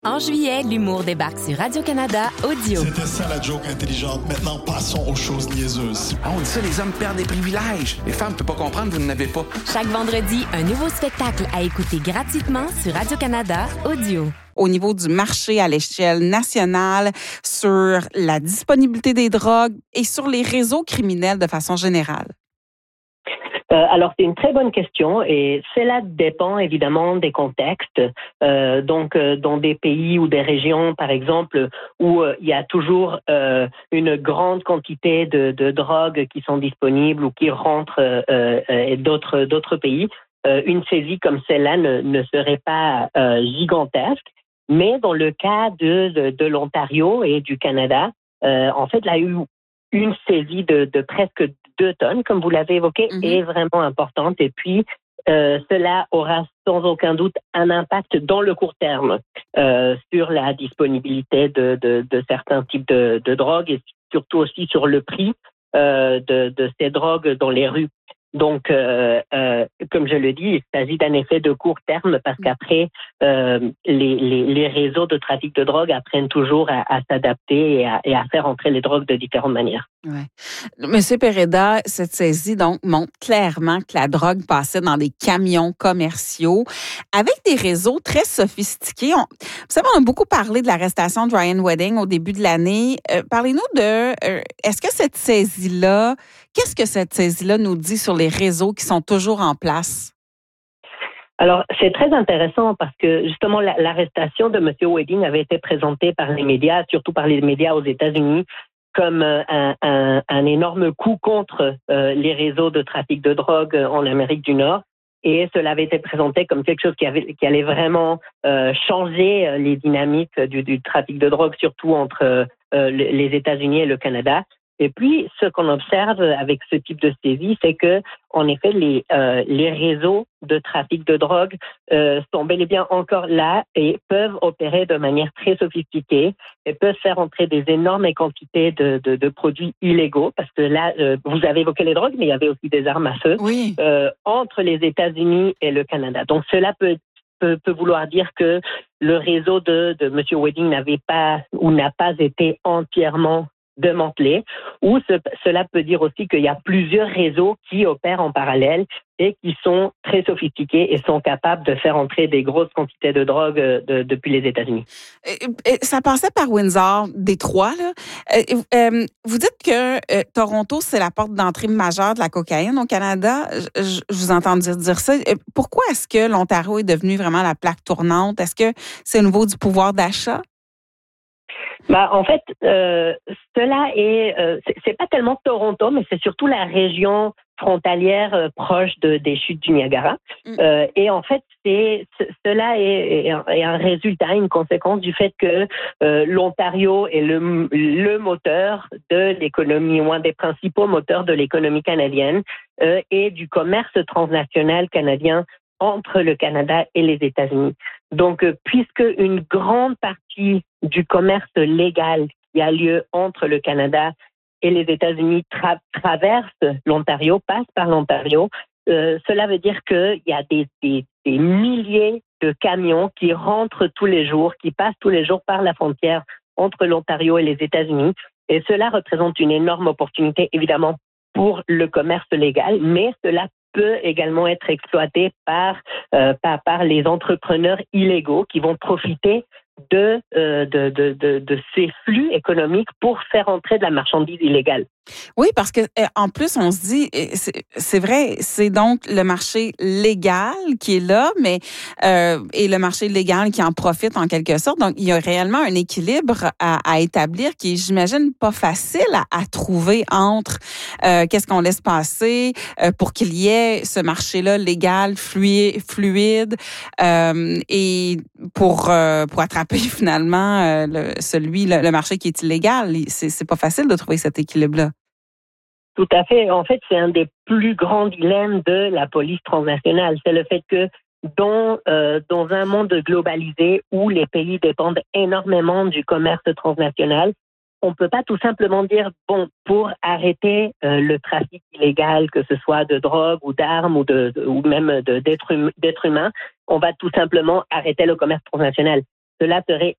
En juillet, l'humour débarque sur Radio-Canada Audio. C'était ça la joke intelligente. Maintenant, passons aux choses niaiseuses. Ah, on dit ça, les hommes perdent des privilèges. Les femmes ne peuvent pas comprendre, vous n'en avez pas. Chaque vendredi, un nouveau spectacle à écouter gratuitement sur Radio-Canada Audio. Au niveau du marché à l'échelle nationale, sur la disponibilité des drogues et sur les réseaux criminels de façon générale? Alors, c'est une très bonne question et cela dépend évidemment des contextes. Donc, dans des pays ou des régions, par exemple, où il y a toujours une grande quantité de drogues qui sont disponibles ou qui rentrent et d'autres pays, une saisie comme celle-là ne serait pas gigantesque. Mais dans le cas de l'Ontario et du Canada, en fait, il y a eu une saisie de presque 2 tonnes, comme vous l'avez évoqué, est vraiment importante. Et puis, cela aura sans aucun doute un impact dans le court terme sur la disponibilité de certains types de drogues et surtout aussi sur le prix de ces drogues dans les rues. Donc, comme je le dis, il s'agit d'un effet de court terme parce qu'après, les réseaux de trafic de drogue apprennent toujours à s'adapter et à faire entrer les drogues de différentes manières. Ouais. Monsieur Pereda, cette saisie donc montre clairement que la drogue passait dans des camions commerciaux avec des réseaux très sophistiqués. Vous savez, on a beaucoup parlé de l'arrestation de Ryan Wedding au début de l'année. Parlez-nous de est-ce que cette saisie-là, qu'est-ce que cette saisie-là nous dit sur les réseaux qui sont toujours en place? Alors, c'est très intéressant parce que justement, l'arrestation de M. Wedding avait été présentée par les médias, surtout par les médias aux États-Unis, comme un énorme coup contre les réseaux de trafic de drogue en Amérique du Nord. Et cela avait été présenté comme quelque chose qui allait vraiment changer les dynamiques du trafic de drogue, surtout entre les États-Unis et le Canada. Et puis, ce qu'on observe avec ce type de saisie, c'est que, en effet, les réseaux de trafic de drogue sont bel et bien encore là et peuvent opérer de manière très sophistiquée et peuvent faire entrer des énormes quantités de produits illégaux. Parce que là, vous avez évoqué les drogues, mais il y avait aussi des armes à feu entre les États-Unis et le Canada. Donc, cela peut vouloir dire que le réseau de M. Wedding n'a pas été entièrement démantelé, ou cela peut dire aussi qu'il y a plusieurs réseaux qui opèrent en parallèle et qui sont très sophistiqués et sont capables de faire entrer des grosses quantités de drogue depuis les États-Unis. Ça passait par Windsor, Détroit, là. Vous dites que Toronto, c'est la porte d'entrée majeure de la cocaïne au Canada. Je vous entends dire ça. Pourquoi est-ce que l'Ontario est devenu vraiment la plaque tournante? Est-ce que c'est au niveau du pouvoir d'achat? En fait, cela c'est pas tellement Toronto, mais c'est surtout la région frontalière proche des chutes du Niagara. Et en fait, cela est un résultat, une conséquence du fait que l'Ontario est le moteur de l'économie, ou un des principaux moteurs de l'économie canadienne et du commerce transnational canadien entre le Canada et les États-Unis. Donc, puisque une grande partie du commerce légal qui a lieu entre le Canada et les États-Unis traverse l'Ontario, passe par l'Ontario, cela veut dire qu'il y a des milliers de camions qui rentrent tous les jours, qui passent tous les jours par la frontière entre l'Ontario et les États-Unis. Et cela représente une énorme opportunité, évidemment, pour le commerce légal, mais cela peut également être exploité par les entrepreneurs illégaux qui vont profiter de ces flux économiques pour faire entrer de la marchandise illégale. Oui, parce que en plus, on se dit, c'est vrai, c'est donc le marché légal qui est là, mais et le marché légal qui en profite en quelque sorte. Donc, il y a réellement un équilibre à établir qui est, j'imagine, pas facile à trouver entre qu'est-ce qu'on laisse passer pour qu'il y ait ce marché-là légal, fluide, et pour attraper finalement le marché qui est illégal. C'est pas facile de trouver cet équilibre-là. Tout à fait. En fait, c'est un des plus grands dilemmes de la police transnationale. C'est le fait que dans un monde globalisé où les pays dépendent énormément du commerce transnational, on ne peut pas tout simplement dire, bon, pour arrêter le trafic illégal, que ce soit de drogue ou d'armes ou même d'êtres humains, on va tout simplement arrêter le commerce transnational. cela serait